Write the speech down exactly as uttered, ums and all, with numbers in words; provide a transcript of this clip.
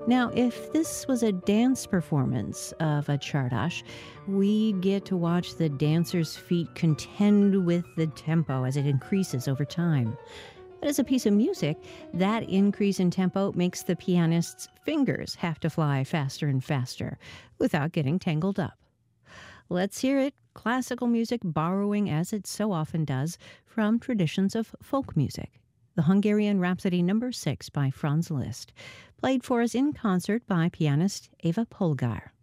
Now, if this was a dance performance of a Czardas, we get to watch the dancer's feet contend with the tempo as it increases over time. But as a piece of music, that increase in tempo makes the pianist's fingers have to fly faster and faster without getting tangled up. Let's hear it, classical music borrowing, as it so often does, from traditions of folk music. The Hungarian Rhapsody number six by Franz Liszt, played for us in concert by pianist Eva Polgar.